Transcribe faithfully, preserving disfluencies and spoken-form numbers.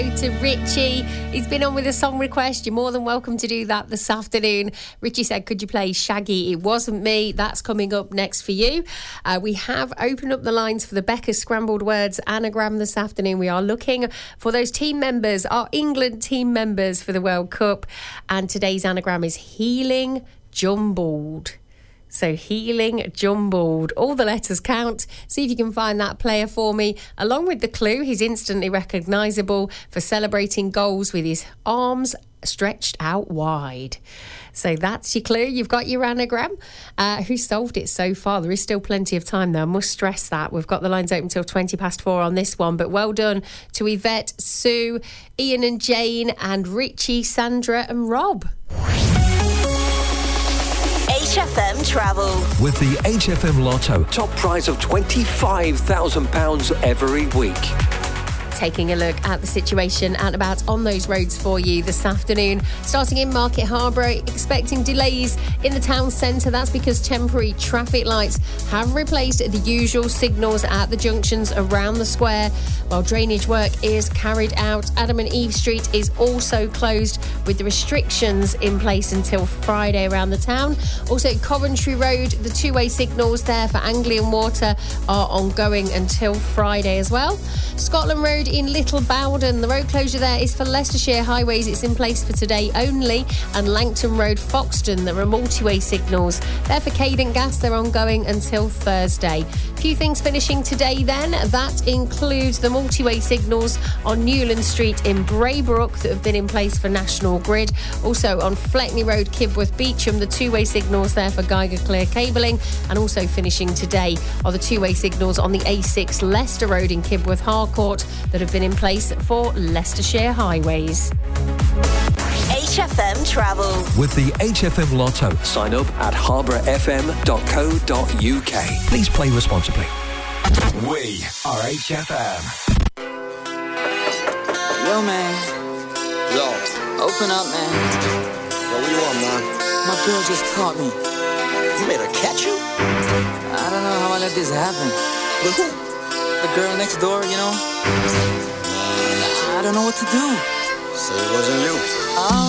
To Richie. He's been on with a song request. You're more than welcome to do that this afternoon. Richie said, could you play Shaggy? It Wasn't Me. That's coming up next for you. Uh, we have opened up the lines for the Becca Scrambled Words anagram this afternoon. We are looking for those team members, our England team members for the World Cup. And today's anagram is healing jumbled. So healing jumbled. All the letters count. See if you can find that player for me. Along with the clue, he's instantly recognisable for celebrating goals with his arms stretched out wide. So that's your clue. You've got your anagram. Uh, who solved it so far? There is still plenty of time, though. I must stress that. We've got the lines open until twenty past four on this one. But well done to Yvette, Sue, Ian and Jane, and Richie, Sandra and Rob. H F M Travel. With the H F M Lotto, top prize of twenty-five thousand pounds every week. Taking a look at the situation and about on those roads for you this afternoon. Starting in Market Harborough, expecting delays in the town centre. That's because temporary traffic lights have replaced the usual signals at the junctions around the square, while drainage work is carried out. Adam and Eve Street is also closed with the restrictions in place until Friday around the town. Also, Coventry Road, the two-way signals there for Anglian Water are ongoing until Friday as well. Scotland Road in Little Bowden, the road closure there is for Leicestershire Highways. It's in place for today only. And Langton Road, Foxton, there are multi-way signals there for Cadent Gas. They're ongoing until Thursday. Few things finishing today then. That includes the multi-way signals on Newland Street in Braybrook that have been in place for National Grid. Also on Fleckney Road, Kibworth Beecham, the two-way signals there for Geiger Clear Cabling. And also finishing today are the two-way signals on the A six Leicester Road in Kibworth Harcourt that have been in place for Leicestershire Highways. H F M Travel. With the H F M Lotto, sign up at harborough f m dot co dot u k. Please play responsibly. We are H F M. Yo, man. Yo. Open up, man. Yo, what you want, man? My girl just caught me. You made her catch you? I don't know how I let this happen. With who? The girl next door, you know? I don't know what to do. So it wasn't you. Oh.